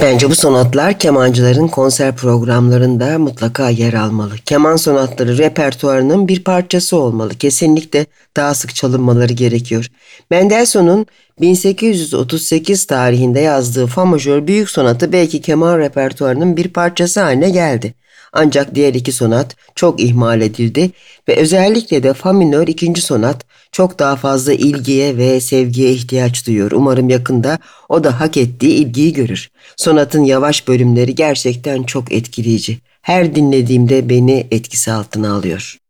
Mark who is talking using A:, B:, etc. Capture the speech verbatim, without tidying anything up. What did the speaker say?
A: Bence bu sonatlar kemancıların konser programlarında mutlaka yer almalı. Keman sonatları repertuarının bir parçası olmalı. Kesinlikle daha sık çalınmaları gerekiyor. Mendelssohn'un bin sekiz yüz otuz sekiz tarihinde yazdığı Fa majör büyük sonatı belki keman repertuarının bir parçası haline geldi. Ancak diğer iki sonat çok ihmal edildi ve özellikle de Fa minör ikinci sonat çok daha fazla ilgiye ve sevgiye ihtiyaç duyuyor. Umarım yakında o da hak ettiği ilgiyi görür. Sonatın yavaş bölümleri gerçekten çok etkileyici. Her dinlediğimde beni etkisi altına alıyor.